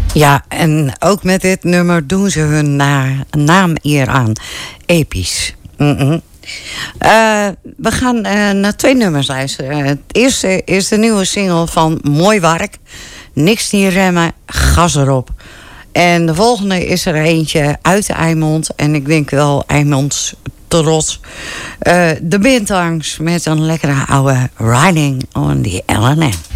Ja, en ook met dit nummer doen ze hun naam eer aan. Episch. We gaan naar 2 nummers luisteren. Het eerste is de nieuwe single van Mooi Werk. Niks niet remmen, gas erop. En de volgende is er eentje uit Eimond. En ik denk wel Eimonds trots. De Bintangs met een lekkere oude Riding on the LNM.